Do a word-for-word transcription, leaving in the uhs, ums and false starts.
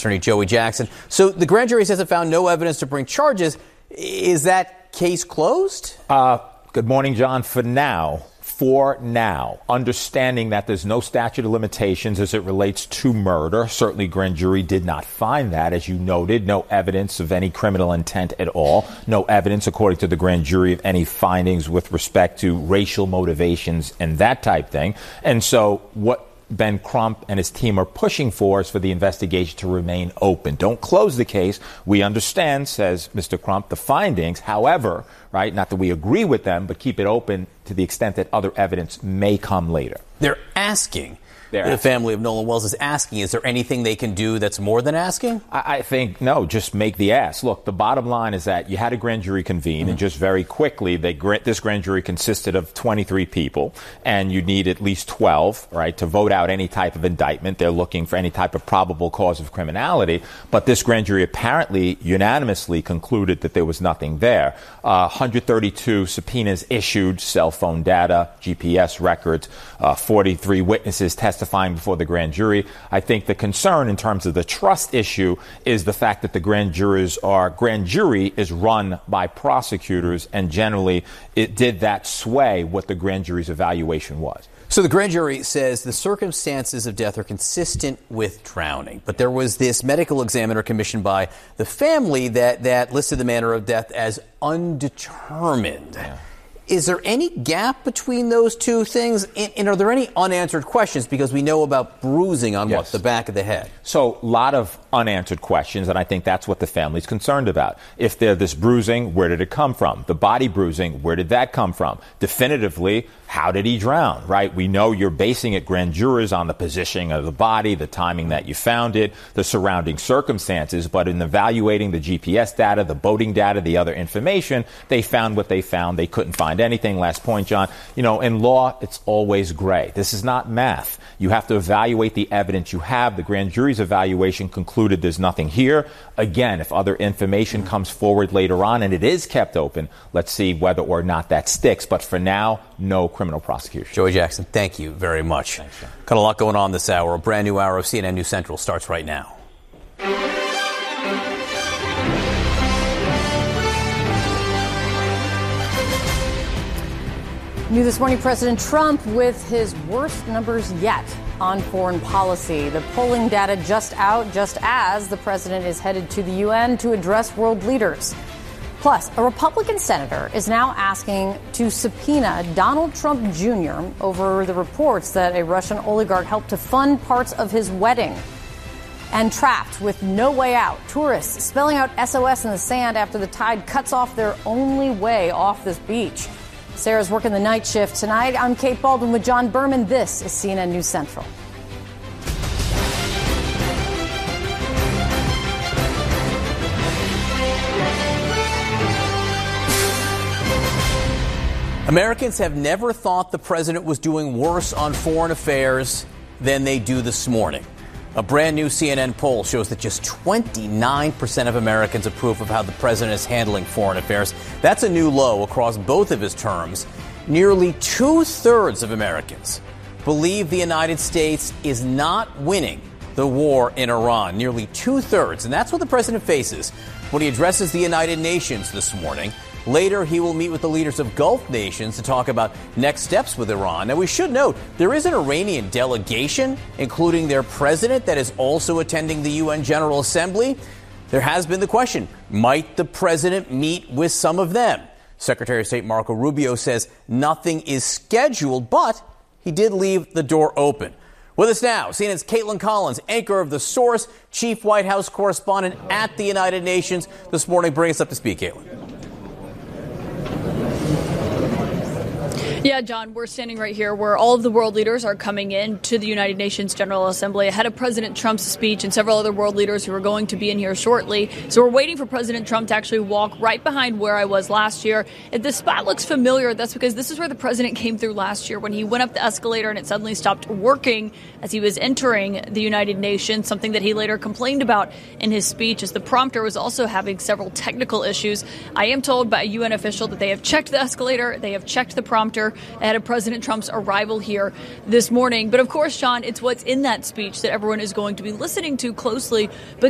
Attorney Joey Jackson. So the grand jury says it found no evidence to bring charges. Is that case closed? Uh, good morning, John. For now. For now, understanding that there's no statute of limitations as it relates to murder. Certainly, grand jury did not find that, as you noted. No evidence of any criminal intent at all. No evidence, according to the grand jury, of any findings with respect to racial motivations and that type thing. And so what Ben Crump and his team are pushing for is for the investigation to remain open. Don't close the case. We understand, says Mister Crump, the findings. However, right, not that we agree with them, but keep it open to the extent that other evidence may come later. They're asking. They're the asking. family of Nolan Wells is asking, is there anything they can do that's more than asking? I, I think, no, just make the ask. Look, the bottom line is that you had a grand jury convene, mm-hmm. and just very quickly, they this grand jury consisted of twenty-three people, and you need at least twelve, right, to vote out any type of indictment. They're looking for any type of probable cause of criminality, but this grand jury apparently unanimously concluded that there was nothing there. Uh, one hundred thirty-two subpoenas issued, cell phone data, G P S records, uh, forty-three witnesses testifying before the grand jury. I think the concern in terms of the trust issue is the fact that the grand jurors are grand jury is run by prosecutors, and generally it did that sway what the grand jury's evaluation was. So the grand jury says the circumstances of death are consistent with drowning, but there was this medical examiner commissioned by the family that that listed the manner of death as undetermined. Yeah. Is there any gap between those two things? And, and are there any unanswered questions? Because we know about bruising on yes. what? The back of the head. So a lot of unanswered questions, and I think that's what the family's concerned about. If there's this bruising, where did it come from? The body bruising, where did that come from? Definitively, how did he drown, right? We know you're basing it, grand jurors, on the positioning of the body, the timing that you found it, the surrounding circumstances. But in evaluating the G P S data, the boating data, the other information, they found what they found. They couldn't find anything. Last point, John. You know, in law, it's always gray. This is not math. You have to evaluate the evidence you have. The grand jury's evaluation concluded there's nothing here. Again, if other information comes forward later on and it is kept open, let's see whether or not that sticks. But for now, no criminal prosecution. Joey Jackson, thank you very much. Thanks, John. Got a lot going on this hour. A brand new hour of C N N News Central starts right now. New this morning, President Trump with his worst numbers yet on foreign policy. The polling data just out just as the president is headed to the U N to address world leaders. Plus, a Republican senator is now asking to subpoena Donald Trump Junior over the reports that a Russian oligarch helped to fund parts of his wedding. And trapped with no way out, tourists spelling out S O S in the sand after the tide cuts off their only way off this beach. Sarah's working the night shift tonight. I'm Kate Baldwin with John Berman. This is C N N News Central. Americans have never thought the president was doing worse on foreign affairs than they do this morning. A brand new C N N poll shows that just twenty-nine percent of Americans approve of how the president is handling foreign affairs. That's a new low across both of his terms. Nearly two-thirds of Americans believe the United States is not winning the war in Iran. Nearly two-thirds. And that's what the president faces when he addresses the United Nations this morning. Later, he will meet with the leaders of Gulf nations to talk about next steps with Iran. Now, we should note there is an Iranian delegation, including their president, that is also attending the U N General Assembly. There has been the question, might the president meet with some of them? Secretary of State Marco Rubio says nothing is scheduled, but he did leave the door open. With us now, C N N's Caitlin Collins, anchor of The Source, chief White House correspondent at the United Nations. This morning, bring us up to speed, Caitlin. Yeah, John, we're standing right here where all of the world leaders are coming in to the United Nations General Assembly ahead of President Trump's speech and several other world leaders who are going to be in here shortly. So we're waiting for President Trump to actually walk right behind where I was last year. If this spot looks familiar, that's because this is where the president came through last year when he went up the escalator and it suddenly stopped working as he was entering the United Nations, something that he later complained about in his speech as the prompter was also having several technical issues. I am told by a U N official that they have checked the escalator, they have checked the prompter ahead of President Trump's arrival here this morning. But of course, Sean, it's what's in that speech that everyone is going to be listening to closely. But